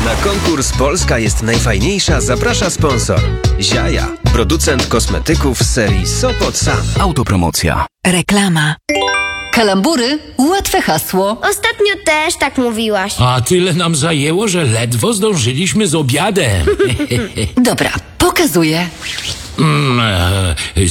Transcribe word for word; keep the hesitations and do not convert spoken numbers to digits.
Na konkurs Polska jest najfajniejsza zaprasza sponsor. Ziaja, producent kosmetyków z serii Sopot Sam. Autopromocja. Reklama. Kalambury, łatwe hasło. Ostatnio też tak mówiłaś. A tyle nam zajęło, że ledwo zdążyliśmy z obiadem. Dobra, pokazuję. Mm, e,